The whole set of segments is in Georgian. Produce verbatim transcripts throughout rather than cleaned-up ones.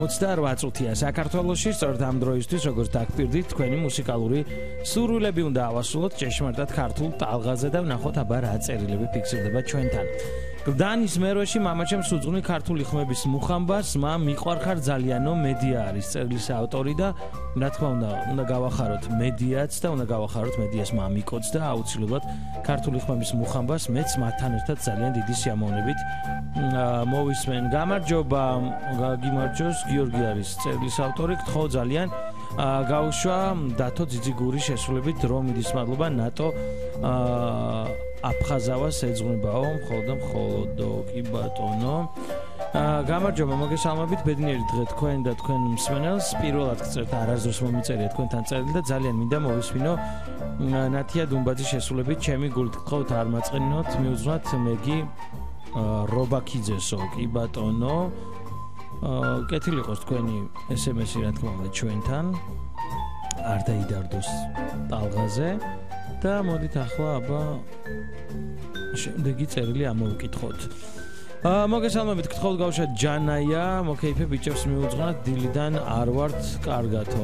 ოცდაორ წუთია საქართველოში, სწორედ ამ დროისთვის, როგორც დაგპირდით, თქვენი მუსიკალური სურვილები უნდა ავასრულოთ ჭეშმარიტად ქართულ ტალღაზე და ვნახოთ აბა რა წერილები ფიქსირდება ჩვენთან. გდანის მეროში მამაჩემს უძღვნი ქართული ხმების მუხამბას, მა მიყვარხარ ძალიანო მედია არის წერილის ავტორი და რა თქმა უნდა, უნდა გავახაროთ მედიაც და უნდა გავახაროთ მედიას მამიკოც და აუცილებლად ქართული ხმების მუხამბას მეც მათთან ერთად ძალიან დიდი სიამოვნებით მოვისმენ. გამარჯობა, გიმარჯოს, გიორგი არის წერილის ავტორი, გთხოვ ძალიან გავუშვა დათო ძიძიგურის შესრულებით დრო მიდის მადლობა ნატო აფხაზავას ეძღვნებაო მხოლოდ და მხოლოდ კი ბატონო. გამარჯობა, მოგესალმებით, ბედნიერი დღე თქვენ და თქვენ მსმენელს. პირველად გწერთ არასდროს მომიწერია თქვენთან წერილი და ძალიან მინდა მოვისმინო ნათია დუმბაძის შესრულებით ჩემი გულით. გთხოვთ არ მაწყენინოთ, მიუძღვნათ მეგი რობაქიძესო კი ბატონო. კეთილი იყოს თქვენი ესემესი რა თქმა უნდა ჩვენთან არ დაიდარდოს ტალღაზე და მოდით ახლა აბა შემდეგი წერილი ამოვკითხოთ. მოგესალმებით, გთხოვთ გავუშვათ ჯანაია, მოკეიფე ბიჭებს მიუძღვნათ დილიდან არ ვართ კარგათო.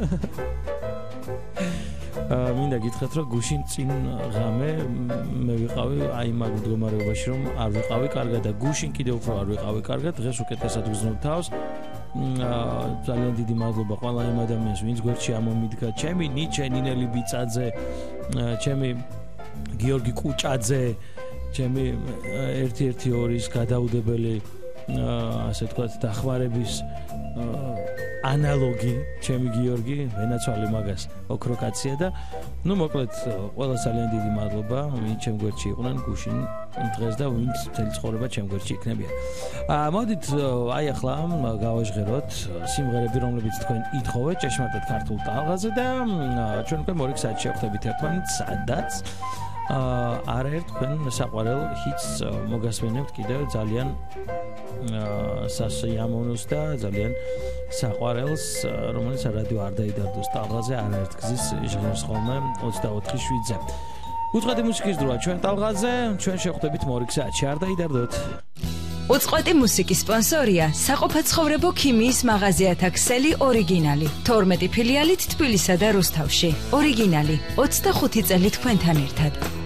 მინდა გითხრათ რომ გუშინ წინ ღამე მე ვიყავი აი მაგ მდგომარეობაში რომ არ ვიყავი კარგად და გუშინ კიდევ უფრო არ ვიყავი კარგად. დღეს უკეთესად ვგრძნობ თავს. ძალიან დიდი მადლობა ყველა იმ ადამიანს ვინც გვერდში ამომიდგა. ჩემი ნიჩე ნინელი ბიწაძე, ჩემი გიორგი კუჭაძე, ჩემი ერთი ერთი ორის გადაუდებელი ასე ვთქვათ დახმარების ანალოგი ჩემი გიორგი ვენაცვალე მაგას ოქროკაცია და ნუ მოკლედ ყველა ძალიან დიდი მადლობა ვინც ჩემ გვერდში იყვნენ გუშინ დღეს და ვინც მთელი ცხოვრება ჩემ გვერდში იქნებიან. მოდით აი ახლა გავაჟღეროთ სიმღერები რომლებიც თქვენ ითხოვეთ ჭეშმარიტად ქართულ ტალღაზე და ჩვენ უკვე მორიგ საათში ვხვდებით ერთმანეთს სადაც არაერთ თქვენ საყვარელ ჰიტს მოგასმენებთ კიდევ ძალიან სასიამოვნოს და ძალიან საყვარელს, რომელიც რადიო არ დაიდარდოს ტალღაზე არაერთ გზის ჟღერს ხოლმე ოცდაოთხი შვიდზე. უწყვეტი მუსიკის დროა ჩვენ ტალღაზე, ჩვენ შევხვდებით მორიგ საათში, არ დაიდარდოთ. უწყვეტი მუსიკის სპონსორია საყოფაცხოვრებო ქიმიის მაღაზიათა ქსელი ორიგინალი. თორმეტი ფილიალით თბილისსა და რუსთავში. ორიგინალი ოცდახუთი წელი თქვენთან ერთად.